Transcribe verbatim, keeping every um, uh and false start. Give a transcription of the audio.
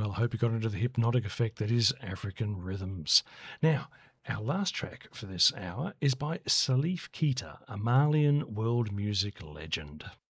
well. Hope you got into the hypnotic effect that is African rhythms. Now, our last track for this hour is by Salif Keita, a Malian world music legend.